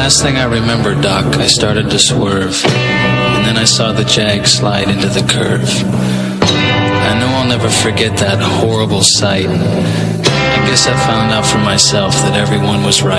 last thing I remember, Doc, I started to swerve, and then I saw the Jag slide into the curve. I know I'll never forget that horrible sight. I guess I found out for myself that everyone was right.